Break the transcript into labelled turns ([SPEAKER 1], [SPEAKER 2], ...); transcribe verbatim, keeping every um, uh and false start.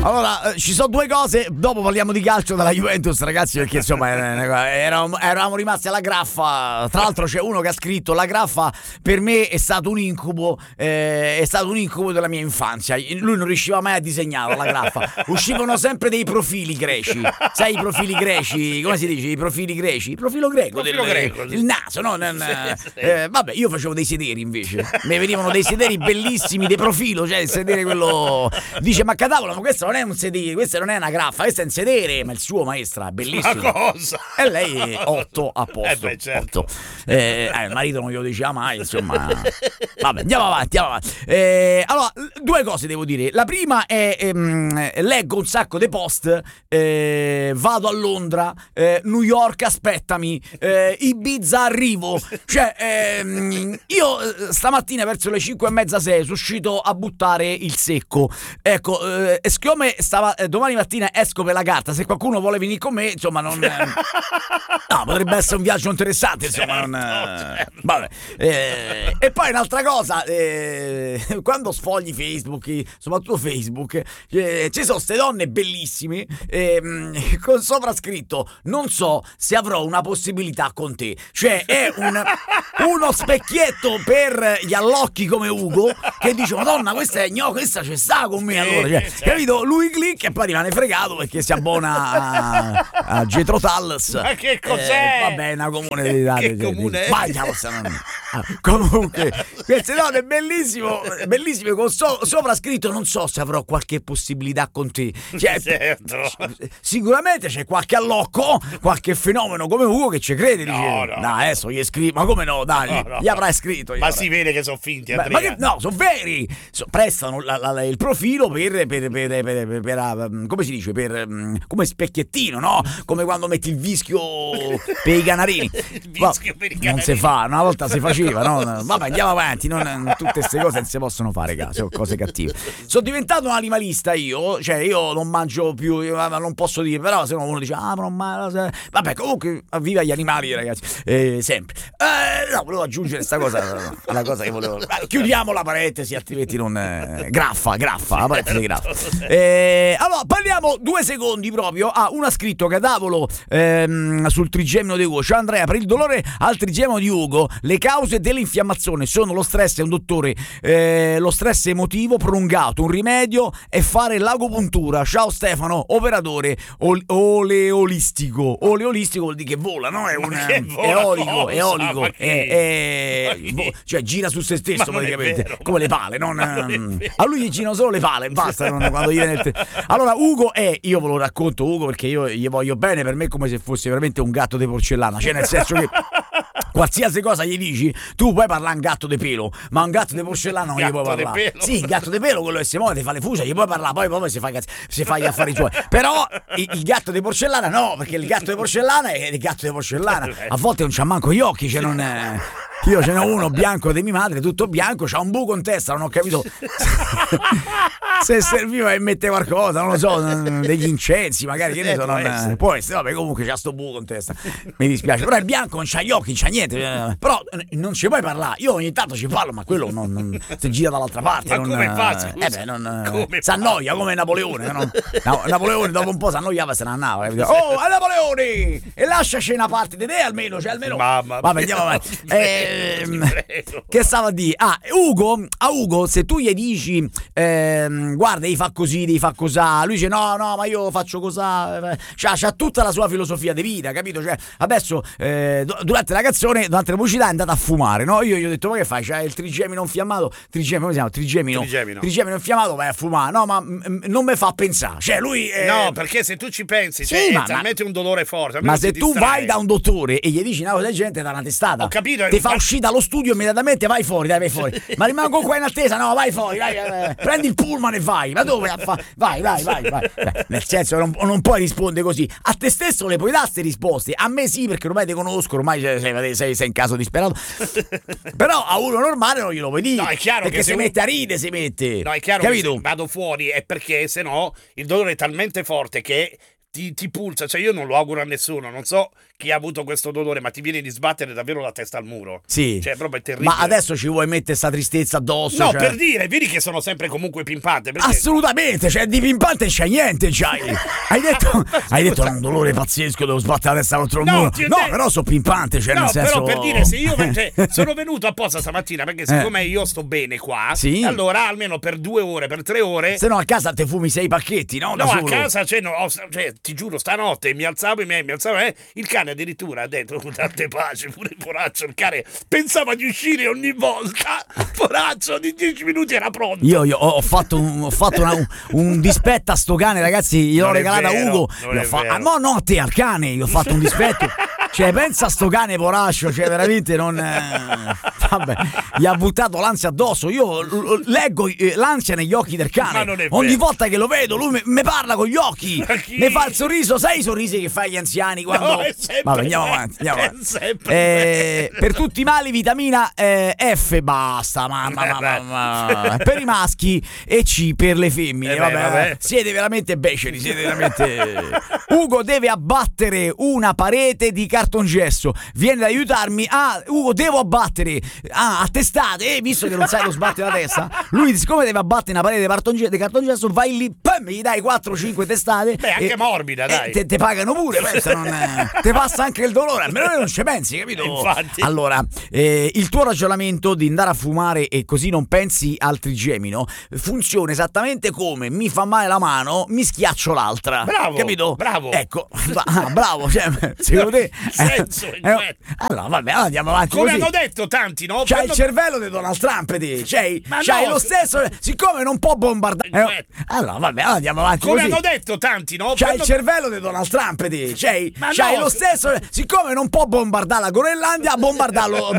[SPEAKER 1] Allora, eh, ci sono due cose, dopo parliamo di calcio della Juventus, ragazzi, perché insomma eravamo, eravamo rimasti alla graffa. Tra l'altro c'è uno che ha scritto: la graffa per me è stato un incubo, eh, è stato un incubo della mia infanzia. Lui non riusciva mai a disegnare la graffa. Uscivano sempre dei profili greci. Sai i profili greci, come si dice? I profili greci, il profilo greco,
[SPEAKER 2] profilo
[SPEAKER 1] del,
[SPEAKER 2] greco
[SPEAKER 1] il naso, no? Non,
[SPEAKER 2] sì, sì.
[SPEAKER 1] Eh, vabbè, io facevo dei sederi invece. Mi venivano dei sederi bellissimi, di profilo, cioè il sedere quello. Dice: ma cavolo, ma questo non è un sedere, questa non è una graffa, questo è un sedere. Ma il suo maestra è bellissimo.
[SPEAKER 2] Ma cosa?
[SPEAKER 1] E lei otto a posto.
[SPEAKER 2] Eh beh, certo.
[SPEAKER 1] otto. Eh, eh, il marito non glielo diceva mai, insomma. Vabbè, andiamo avanti, andiamo avanti. Eh, allora, due cose devo dire. La prima è ehm, leggo un sacco di post, eh, vado a Londra, eh, New York aspettami, eh, Ibiza arrivo. Cioè, ehm, io eh, stamattina verso le cinque e mezza sei sono uscito a buttare il secco. Ecco, eh, e siccome stava, eh, domani mattina esco per la carta, se qualcuno vuole venire con me, insomma, non. Eh, no, potrebbe essere un viaggio interessante, insomma.
[SPEAKER 2] Certo,
[SPEAKER 1] non, eh,
[SPEAKER 2] certo.
[SPEAKER 1] Vabbè. Eh, e poi un'altra cosa, eh, quando sfogli Facebook, soprattutto Facebook, eh, ci sono queste donne bellissime eh, con sopra scritto: non so se avrò una possibilità con te. Cioè è un, uno specchietto per gli allocchi come Ugo che dice: madonna, questa è no, questa c'è sta con me, allora, cioè,
[SPEAKER 2] certo.
[SPEAKER 1] capito? Lui clicca e poi rimane fregato perché si abbona a, a Getro Talles.
[SPEAKER 2] Ma che cos'è?
[SPEAKER 1] Eh, vabbè, una comune di date,
[SPEAKER 2] Che comune è?
[SPEAKER 1] vai, ah, comunque queste donne bellissimo, bellissime con so, sopra scritto: non so se avrò qualche possibilità con te. Cioè,
[SPEAKER 2] Certo.
[SPEAKER 1] sicuramente c'è qualche allocco, qualche fenomeno come Ugo che ci crede.
[SPEAKER 2] No,
[SPEAKER 1] dice,
[SPEAKER 2] no.
[SPEAKER 1] adesso gli scrivo, ma come no, dai,
[SPEAKER 2] No, no.
[SPEAKER 1] gli avrai scritto. Gli
[SPEAKER 2] Ma
[SPEAKER 1] avrai.
[SPEAKER 2] si vede che sono finti,
[SPEAKER 1] Beh,
[SPEAKER 2] Andrea.
[SPEAKER 1] ma che, no, sono veri. So- prestano la- la- la- il profilo per, per, per, per, per- per, um, come si dice, per um, come specchiettino, no? Come quando metti il vischio per i canarini.
[SPEAKER 2] Il vischio per i
[SPEAKER 1] Non
[SPEAKER 2] canarini.
[SPEAKER 1] si fa, una volta si faceva, no? Vabbè, andiamo avanti, non, tutte queste cose non si possono fare, caso, sono cose cattive. Sono diventato un animalista io, cioè io non mangio più, io, ma non posso dire, però se no uno dice: ah, ma non mangio. Vabbè, comunque viva gli animali, ragazzi, eh, sempre. Eh, no, volevo aggiungere questa cosa, alla cosa che volevo. Beh, chiudiamo la parentesi, altrimenti non. Eh, graffa, graffa, la parentesi graffa. Eh, allora, parliamo due secondi proprio. Ah, uno ha scritto: Cadavolo ehm, sul trigemino di Ugo. Ciao Andrea, per il dolore al trigemino di Ugo, le cause dell'infiammazione sono lo stress, è un dottore, eh, lo stress emotivo prolungato, un rimedio è fare l'agopuntura. Ciao Stefano, operatore ol- oleolistico. Oleolistico vuol dire che vola, no? È un
[SPEAKER 2] che vola
[SPEAKER 1] eolico,
[SPEAKER 2] cosa?
[SPEAKER 1] eolico,
[SPEAKER 2] Ma
[SPEAKER 1] è,
[SPEAKER 2] che?
[SPEAKER 1] è-
[SPEAKER 2] Ma che?
[SPEAKER 1] cioè gira su se stesso
[SPEAKER 2] Ma non è
[SPEAKER 1] praticamente,
[SPEAKER 2] vero.
[SPEAKER 1] come le pale, non,
[SPEAKER 2] Ma non è vero.
[SPEAKER 1] a lui gli girano solo le pale, basta, non- quando gli viene il te- allora Ugo è, io ve lo racconto Ugo perché io gli voglio bene, per me è come se fosse veramente un gatto di porcellana, cioè nel senso che qualsiasi cosa gli dici, tu puoi parlare a un gatto di pelo, ma un gatto di porcellana non gli puoi
[SPEAKER 2] Gatto di
[SPEAKER 1] parlare.
[SPEAKER 2] pelo?
[SPEAKER 1] Sì, il gatto di pelo, quello che si muove, ti fa le fusa, gli puoi parlare, poi poi si fa, i cazzi- si fa gli affari suoi. Però il, il gatto di porcellana no, perché il gatto di porcellana è il gatto di porcellana. A volte non c'ha manco gli occhi, cioè non è. Io ce n'ho uno bianco di mia madre, tutto bianco, c'ha un buco in testa, non ho capito se serviva e mette qualcosa, non lo so, degli incensi magari, che ne so,
[SPEAKER 2] Eh, può
[SPEAKER 1] non,
[SPEAKER 2] essere.
[SPEAKER 1] può essere, vabbè, comunque c'ha sto buco in testa, mi dispiace, però è bianco, non c'ha gli occhi, non c'ha niente, eh, però eh, non ci puoi parlare, io ogni tanto ci parlo, ma quello non, non si gira dall'altra parte,
[SPEAKER 2] Ma
[SPEAKER 1] non,
[SPEAKER 2] come fa,
[SPEAKER 1] eh,
[SPEAKER 2] scusa?
[SPEAKER 1] eh beh, non,
[SPEAKER 2] Come
[SPEAKER 1] si annoia come Napoleone, no? No, Napoleone dopo un po' si annoiava e se ne andava, capito? Oh, a Napoleone! E lasciaci una parte di te almeno, cioè almeno.
[SPEAKER 2] Mamma
[SPEAKER 1] Vabbè,
[SPEAKER 2] mia,
[SPEAKER 1] andiamo avanti.
[SPEAKER 2] ti prego,
[SPEAKER 1] Ehm,
[SPEAKER 2] ti prego.
[SPEAKER 1] che stava a dire? Ah, Ugo, a Ugo, se tu gli dici ehm, guarda, devi fa così, devi fa cosà, lui dice no, no, ma io faccio cosà, c'ha, c'ha tutta la sua filosofia di vita, capito? Cioè, adesso eh, du- durante la canzone, durante la pubblicità è andata a fumare, no? Io gli ho detto: ma che fai? C'hai il trigemino infiammato, trigemino, come si chiama? Trigemino,
[SPEAKER 2] Trigemino.
[SPEAKER 1] trigemino infiammato, vai a fumare. No, ma m- non mi fa pensare. Cioè, lui eh,
[SPEAKER 2] No, perché se tu ci pensi,
[SPEAKER 1] Sì,
[SPEAKER 2] cioè,
[SPEAKER 1] ma-
[SPEAKER 2] è talmente un dolore forte.
[SPEAKER 1] ma
[SPEAKER 2] almeno
[SPEAKER 1] se
[SPEAKER 2] ti
[SPEAKER 1] tu
[SPEAKER 2] distrae.
[SPEAKER 1] vai da un dottore e gli dici una cosa del genere, ti dà una testata.
[SPEAKER 2] Ho capito,
[SPEAKER 1] Ti fa
[SPEAKER 2] ma-
[SPEAKER 1] uscire dallo studio immediatamente, vai fuori, dai, vai fuori. Ma rimango qua in attesa, no, vai fuori, vai, eh, prendi il pullman e vai. Ma dove? A fa- Vai, vai, vai, vai. Beh, nel senso, non, non puoi rispondere così. A te stesso le puoi dare queste risposte. A me sì, perché ormai ti conosco, ormai sei, sei, sei, sei in caso disperato. Però a uno normale non glielo puoi dire.
[SPEAKER 2] No, è chiaro
[SPEAKER 1] perché
[SPEAKER 2] che
[SPEAKER 1] si
[SPEAKER 2] se un-
[SPEAKER 1] mette a ride, si mette.
[SPEAKER 2] No, è chiaro
[SPEAKER 1] Capito?
[SPEAKER 2] che se vado fuori è perché se no il dolore è talmente forte che ti, ti pulsa. Cioè io non lo auguro a nessuno, non so chi ha avuto questo dolore, ma ti viene di sbattere davvero la testa al muro.
[SPEAKER 1] Sì.
[SPEAKER 2] Cioè, proprio è terribile.
[SPEAKER 1] Ma adesso ci vuoi mettere sta tristezza addosso?
[SPEAKER 2] No,
[SPEAKER 1] cioè...
[SPEAKER 2] per dire, vedi che sono sempre comunque pimpante. Perché...
[SPEAKER 1] Assolutamente, cioè di pimpante c'è niente, c'hai. Hai detto, hai detto un dolore pazzesco, devo sbattere la testa contro il
[SPEAKER 2] No,
[SPEAKER 1] muro.
[SPEAKER 2] ti ho
[SPEAKER 1] No,
[SPEAKER 2] detto-
[SPEAKER 1] però sono pimpante, cioè
[SPEAKER 2] No,
[SPEAKER 1] nel senso...
[SPEAKER 2] però per dire, se io cioè, sono venuto apposta stamattina perché siccome io sto bene qua,
[SPEAKER 1] Sì.
[SPEAKER 2] allora almeno per due ore, per tre ore.
[SPEAKER 1] Se no a casa te fumi sei pacchetti, no? Da
[SPEAKER 2] No, a
[SPEAKER 1] solo.
[SPEAKER 2] casa, cioè, no, ho- cioè, ti giuro, stanotte mi alzavo, i miei mi alzavo, eh, il cane addirittura ha detto, tante pace, pure il poraccio, il cane pensava di uscire ogni volta, poraccio, di dieci minuti era pronto.
[SPEAKER 1] Io, io ho ho fatto, un, ho fatto una- un, un dispetto a sto cane, ragazzi. Gliel'ho
[SPEAKER 2] Non è
[SPEAKER 1] regalata a
[SPEAKER 2] vero,
[SPEAKER 1] Ugo.
[SPEAKER 2] non
[SPEAKER 1] Gli ho
[SPEAKER 2] è
[SPEAKER 1] fa-
[SPEAKER 2] vero.
[SPEAKER 1] ah, no, no, a te, al cane. Gli ho fatto un dispetto. Cioè, pensa a sto cane poraccio, cioè, veramente non. eh, vabbè, gli ha buttato l'ansia addosso. Io l- l- leggo eh, l'ansia negli occhi del cane.
[SPEAKER 2] Ma non è
[SPEAKER 1] Ogni
[SPEAKER 2] vero.
[SPEAKER 1] volta che lo vedo, lui mi parla con gli occhi.
[SPEAKER 2] Ma chi?
[SPEAKER 1] Mi fa il sorriso, sai i sorrisi che fai agli anziani quando.
[SPEAKER 2] No, è sempre
[SPEAKER 1] Vabbè, andiamo
[SPEAKER 2] bello,
[SPEAKER 1] avanti. Andiamo
[SPEAKER 2] è
[SPEAKER 1] avanti.
[SPEAKER 2] sempre
[SPEAKER 1] Eh,
[SPEAKER 2] bello.
[SPEAKER 1] per tutti i mali, vitamina eh, F, basta. Mamma, mamma, mamma. Per i maschi e C per le femmine.
[SPEAKER 2] Eh beh,
[SPEAKER 1] vabbè,
[SPEAKER 2] vabbè.
[SPEAKER 1] siete veramente beceri, siete veramente. Ugo deve abbattere una parete di cartongesso. Viene ad aiutarmi. Ah, Ugo, devo abbattere. Ah, a testate. Eh, visto che non sai lo sbattere la testa. Lui, siccome deve abbattere una parete di cartonge- di cartongesso, vai lì, pam, gli dai quattro cinque testate.
[SPEAKER 2] Beh, anche
[SPEAKER 1] e-
[SPEAKER 2] morbida,
[SPEAKER 1] e
[SPEAKER 2] dai.
[SPEAKER 1] Te, te pagano pure, pensa, non, eh, te passa anche il dolore. Almeno non ci pensi, capito?
[SPEAKER 2] Infatti.
[SPEAKER 1] Allora, eh, il tuo ragionamento di andare a fumare e così non pensi al trigemino funziona esattamente come mi fa male la mano, mi schiaccio l'altra.
[SPEAKER 2] Bravo,
[SPEAKER 1] capito?
[SPEAKER 2] bravo.
[SPEAKER 1] Ecco, ah, bravo. Cioè, secondo te.
[SPEAKER 2] senso,
[SPEAKER 1] eh,
[SPEAKER 2] infatti.
[SPEAKER 1] allora, vabbè, allora andiamo avanti.
[SPEAKER 2] Come
[SPEAKER 1] così.
[SPEAKER 2] hanno detto tanti, no?
[SPEAKER 1] C'hai il
[SPEAKER 2] Quando-
[SPEAKER 1] cervello di Donald Trump, te. C'hai,
[SPEAKER 2] Ma
[SPEAKER 1] c'hai
[SPEAKER 2] no,
[SPEAKER 1] lo
[SPEAKER 2] se-
[SPEAKER 1] stesso. Siccome non può bombardare. eh, allora, vabbè, allora andiamo avanti.
[SPEAKER 2] Come
[SPEAKER 1] così.
[SPEAKER 2] hanno detto tanti, no?
[SPEAKER 1] C'hai
[SPEAKER 2] Quando-
[SPEAKER 1] il cervello di Donald Trump, te. C'hai,
[SPEAKER 2] Ma
[SPEAKER 1] c'hai
[SPEAKER 2] no,
[SPEAKER 1] lo
[SPEAKER 2] se-
[SPEAKER 1] stesso. Siccome non può bombardare la Groenlandia, bombardarlo.